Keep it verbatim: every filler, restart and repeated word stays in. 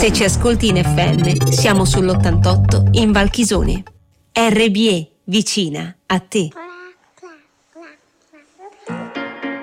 Se ci ascolti in F M, siamo sull'ottantotto in Valchisone. R B E, vicina a te.